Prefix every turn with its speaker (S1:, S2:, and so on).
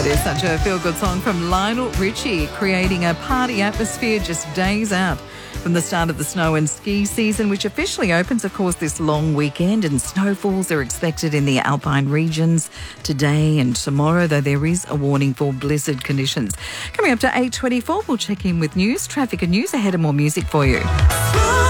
S1: it is such a feel-good song from Lionel Richie, creating a party atmosphere just days out from the start of the snow and ski season, which officially opens, of course, this long weekend, and snowfalls are expected in the alpine regions today and tomorrow, though there is a warning for blizzard conditions. Coming up to 8:24, we'll check in with news, traffic and news ahead, and more music for you.